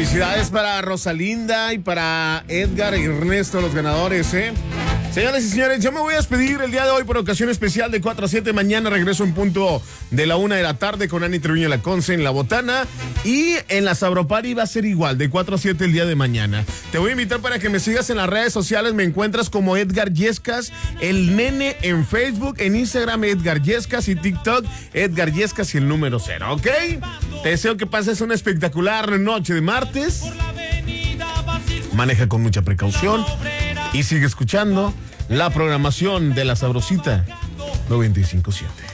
Felicidades para Rosalinda y para Edgar y Ernesto, los ganadores, ¿eh? Señoras y señores, yo me voy a despedir el día de hoy por ocasión especial de 4 a 7. Mañana regreso en punto de la 1 de la tarde con Ani Treviño Laconce en La Botana. Y en la Sabropari va a ser igual, de 4 a 7 el día de mañana. Te voy a invitar para que me sigas en las redes sociales. Me encuentras como Edgar Yescas, el nene en Facebook, en Instagram Edgar Yescas y TikTok Edgar Yescas y el número 0, ¿ok? Te deseo que pases una espectacular noche de martes. Maneja con mucha precaución y sigue escuchando la programación de La Sabrosita 95.7.